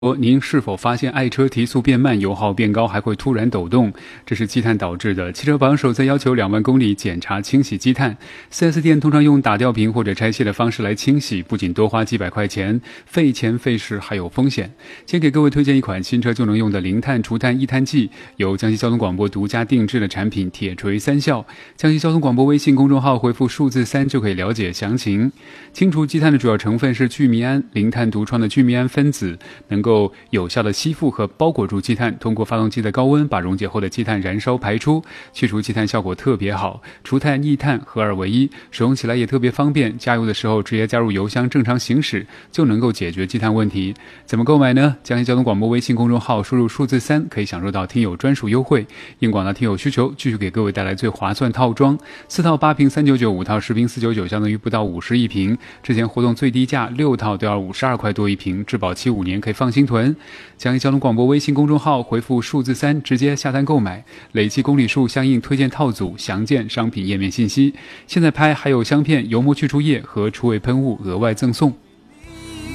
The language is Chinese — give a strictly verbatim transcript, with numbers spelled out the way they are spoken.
说您是否发现爱车提速变慢、油耗变高，还会突然抖动？这是积碳导致的。汽车榜首次要求两万公里检查清洗积碳。四 S 店通常用打吊瓶或者拆卸的方式来清洗，不仅多花几百块钱，费钱费时还有风险。先给各位推荐一款新车就能用的零碳除碳抑碳剂，由江西交通广播独家定制的产品铁锤三效。江西交通广播微信公众号回复数字三就可以了解详情。清除积碳的主要成分是聚醚胺，零碳独创的聚醚胺分子能够有效的吸附和包裹住积碳，通过发动机的高温把溶解后的积碳燃烧排出，去除积碳效果特别好，除碳抑碳合二为一，使用起来也特别方便，加油的时候直接加入油箱正常行驶就能够解决积碳问题。怎么购买呢？江西交通广播微信公众号输入数字三可以享受到听友专属优惠。应广大听友需求，继续给各位带来最划算套装，四套八瓶三九九，五套十瓶四九九，相当于不到五十一瓶。之前活动最低价六套都要五十二块多一瓶，质保期五年，可以放心囤。江西交通广播微信公众号回复数字三直接下单购买，累计公里数相应推荐套组详见商品页面信息。现在拍还有香片、油膜去除液和除味喷雾额外赠送。